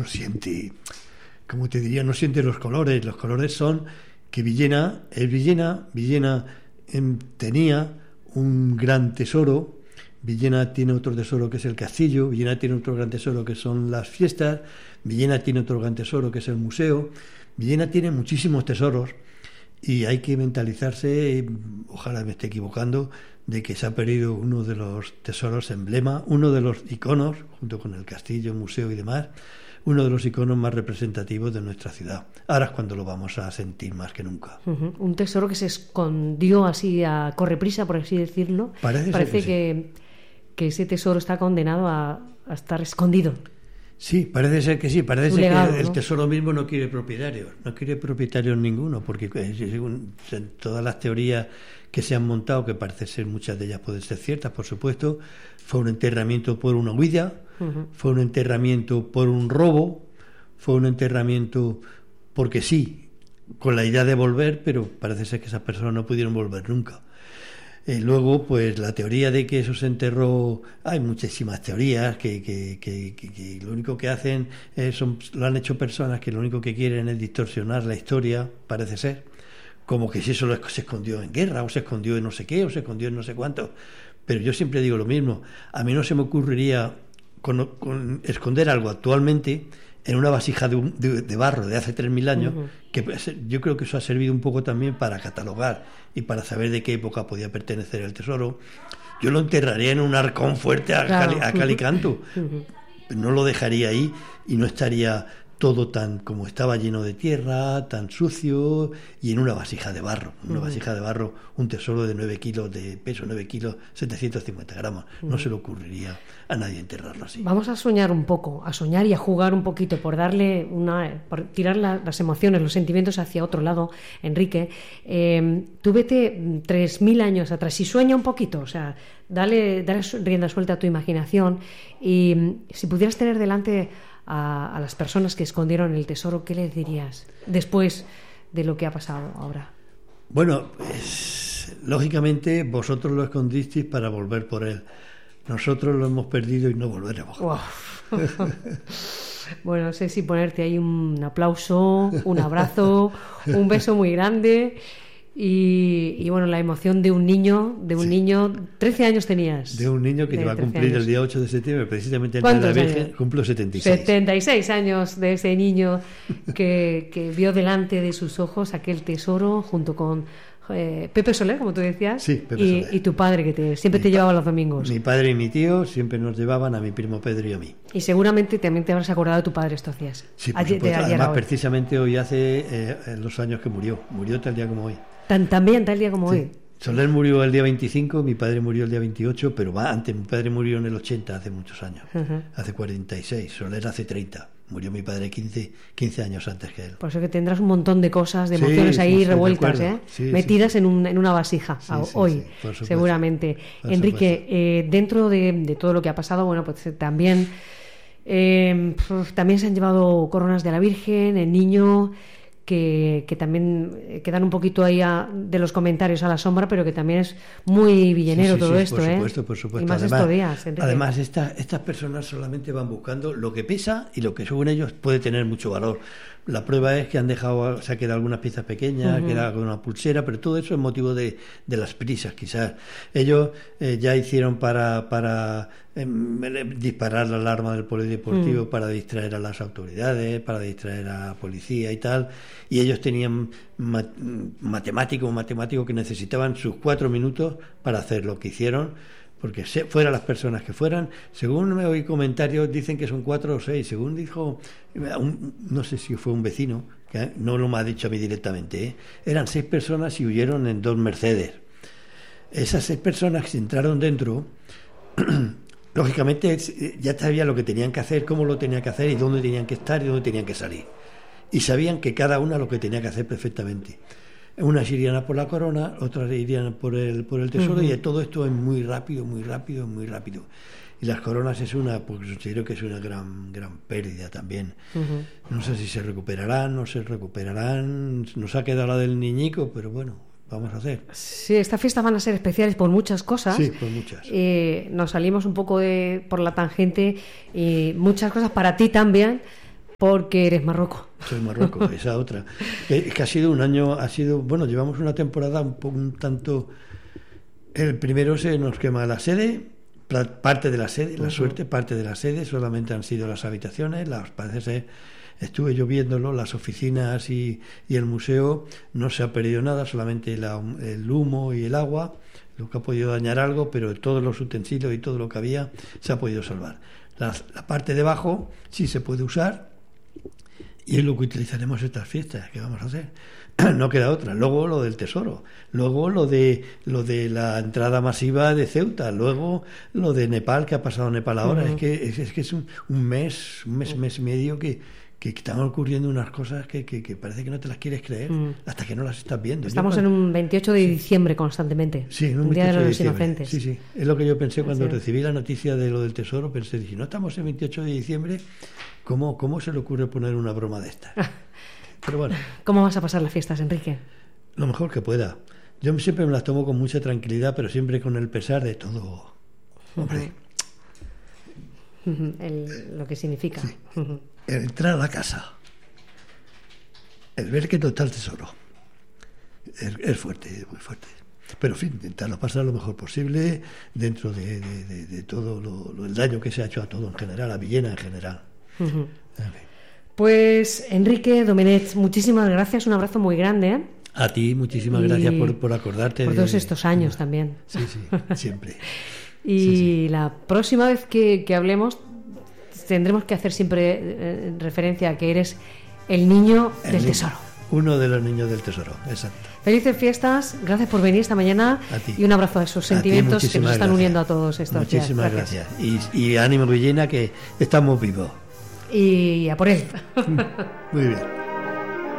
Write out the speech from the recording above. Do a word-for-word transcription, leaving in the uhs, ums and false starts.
siente, como te diría, no siente los colores. Los colores son que Villena, es Villena, Villena em, tenía un gran tesoro. Villena tiene otro tesoro que es el castillo, Villena tiene otro gran tesoro que son las fiestas, Villena tiene otro gran tesoro que es el museo. Villena tiene muchísimos tesoros y hay que mentalizarse, ojalá me esté equivocando, de que se ha perdido uno de los tesoros emblema, uno de los iconos, junto con el castillo, el museo y demás, uno de los iconos más representativos de nuestra ciudad. Ahora es cuando lo vamos a sentir más que nunca. Uh-huh. Un tesoro que se escondió así a correprisa, por así decirlo. Parece, Parece que, que, sí. que ese tesoro está condenado a, a estar escondido. Sí, parece ser que sí, parece ser legado, que el ¿no? tesoro mismo no quiere propietarios, no quiere propietarios ninguno, porque según todas las teorías que se han montado, que parece ser muchas de ellas pueden ser ciertas, por supuesto, fue un enterramiento por una huida, uh-huh. fue un enterramiento por un robo, fue un enterramiento porque sí, con la idea de volver, pero parece ser que esas personas no pudieron volver nunca. Eh, luego, pues la teoría de que eso se enterró, hay muchísimas teorías que, que, que, que, que lo único que hacen es, son, lo han hecho personas que lo único que quieren es distorsionar la historia, parece ser, como que si eso se escondió en guerra, o se escondió en no sé qué, o se escondió en no sé cuánto. Pero yo siempre digo lo mismo, a mí no se me ocurriría con, con esconder algo actualmente en una vasija de, un, de, de barro de hace tres mil años, uh-huh. que yo creo que eso ha servido un poco también para catalogar y para saber de qué época podía pertenecer el tesoro. Yo lo enterraría en un arcón fuerte a, claro. cali, a calicanto, uh-huh. no lo dejaría ahí y no estaría todo tan como estaba, lleno de tierra, tan sucio, y en una vasija de barro, una uh-huh. vasija de barro, un tesoro de nueve kilos de peso, nueve kilos, setecientos cincuenta gramos. Uh-huh. No se le ocurriría a nadie enterrarlo así. Vamos a soñar un poco, a soñar y a jugar un poquito, por darle una, por tirar la, las emociones, los sentimientos hacia otro lado, Enrique. Eh, tú vete tres mil años atrás y sueña un poquito, o sea, dale, dale rienda suelta a tu imaginación, y si pudieras tener delante A, a las personas que escondieron el tesoro, ¿qué les dirías después de lo que ha pasado ahora? Bueno, pues, lógicamente vosotros lo escondisteis para volver por él. Nosotros lo hemos perdido y no volveremos. Wow. Bueno, no sé si ponerte ahí un aplauso, un abrazo, un beso muy grande. Y, y bueno, la emoción de un niño, de un sí. niño, trece años tenías. De un niño que te va a cumplir años. El día ocho de septiembre, precisamente antes de la Virgen, cumplo setenta y seis. setenta y seis años de ese niño que, que vio delante de sus ojos aquel tesoro junto con eh, Pepe Soler, como tú decías, sí, Pepe y, Soler. y tu padre, que te, siempre mi te pa- llevaba los domingos. Mi padre y mi tío siempre nos llevaban, a mi primo Pedro y a mí. Y seguramente también te habrás acordado de tu padre estos días. Sí, por ayer, supuesto. Además, hoy. precisamente hoy hace eh, los años que murió. Murió tal día como hoy. Tan, también tal día como sí. hoy. Soler murió el día veinticinco, mi padre murió el día veintiocho, pero va antes, mi padre murió en el ochenta, hace muchos años, uh-huh. hace cuarenta y seis, Soler hace treinta, murió mi padre quince, quince años antes que él. Por eso que tendrás un montón de cosas, de emociones sí, ahí sí, revueltas, ¿eh? sí, metidas sí. En, un, en una vasija, sí, sí, hoy, sí, seguramente. Por Enrique, eh, dentro de, de todo lo que ha pasado, bueno, pues también, eh, también se han llevado coronas de la Virgen, el niño... Que, que también quedan un poquito ahí a, de los comentarios a la sombra, pero que también es muy villenero sí, sí, todo sí, esto, por ¿eh? Supuesto, por supuesto. Y más además, estos días. Enrique. Además, esta, estas personas solamente van buscando lo que pesa y lo que según ellos puede tener mucho valor. La prueba es que han dejado, se ha quedado algunas piezas pequeñas, uh-huh. queda una pulsera, pero todo eso es motivo de, de las prisas, quizás. Ellos eh, ya hicieron para, para eh, disparar la alarma del polideportivo uh-huh. para distraer a las autoridades, para distraer a la policía y tal, y ellos tenían mat- matemáticos, matemáticos que necesitaban sus cuatro minutos para hacer lo que hicieron, porque fueran las personas que fueran, según me oí comentarios, dicen que son cuatro o seis, según dijo, un, no sé si fue un vecino, que no lo me ha dicho a mí directamente, ¿eh? Eran seis personas y huyeron en dos Mercedes. Esas seis personas que entraron dentro, lógicamente ya sabía lo que tenían que hacer, cómo lo tenían que hacer y dónde tenían que estar y dónde tenían que salir. Y sabían que cada una lo que tenía que hacer perfectamente. Unas irían por la corona, otras irían por el por el tesoro, uh-huh. y todo esto es muy rápido, muy rápido, muy rápido. Y las coronas es una, porque considero que es una gran gran pérdida también. Uh-huh. No sé si se recuperarán, no se recuperarán. Nos ha quedado la del niñico, pero bueno, vamos a hacer. Sí, estas fiestas van a ser especiales por muchas cosas. Sí, por muchas. Eh, nos salimos un poco de, por la tangente y muchas cosas para ti también. porque eres marroco. Soy marroco, esa otra. Es que ha sido un año, ha sido, bueno, llevamos una temporada un, poco, un tanto... El primero se nos quema la sede, parte de la sede, la uh-huh. suerte, parte de la sede, solamente han sido las habitaciones, las parece ser, estuve yo viéndolo, las oficinas y, y el museo, no se ha perdido nada, solamente la, el humo y el agua, lo que ha podido dañar algo, pero todos los utensilios y todo lo que había se ha podido salvar. La, la parte de abajo sí se puede usar, y es lo que utilizaremos estas fiestas. ¿Qué vamos a hacer? No queda otra. Luego lo del tesoro, luego lo de lo de la entrada masiva de Ceuta, luego lo de Nepal, que ha pasado Nepal ahora. Uh-huh. Es que es, es que es un, un mes, un mes, mes y medio que, que están ocurriendo unas cosas que, que, que parece que no te las quieres creer uh-huh. hasta que no las estás viendo. Estamos yo, en un veintiocho de diciembre constantemente. Sí, en un, un día de los de inocentes. Sí, sí. Es lo que yo pensé cuando sí. recibí la noticia de lo del tesoro. Pensé, si no estamos en veintiocho de diciembre, ¿cómo, cómo se le ocurre poner una broma de esta? Pero bueno. ¿Cómo vas a pasar las fiestas, Enrique? Lo mejor que pueda. Yo siempre me las tomo con mucha tranquilidad, pero siempre con el pesar de todo. Hombre. Uh-huh. El, lo que significa. Sí. Uh-huh. El entrar a la casa, el ver que no está el tesoro, es, es fuerte, es muy fuerte. Pero en fin, intentarlo pasar lo mejor posible dentro de, de, de, de todo lo, lo, el daño que se ha hecho a todo en general, a Villena en general. Uh-huh. En fin. Pues Enrique Domenech, muchísimas gracias, un abrazo muy grande. ¿eh? A ti, muchísimas y gracias por, por acordarte. Por de, todos estos años de, también. Sí, sí, siempre. Y sí, sí. La próxima vez que, que hablemos tendremos que hacer siempre eh, referencia a que eres el niño el del niño, tesoro. Uno de los niños del tesoro, exacto. Felices fiestas, gracias por venir esta mañana a ti. Y un abrazo a esos sentimientos a ti, que nos están gracias. uniendo a todos estos días. Muchísimas gracias. gracias. Y, y ánimo Villena, que estamos vivos. Y a por él. Muy bien.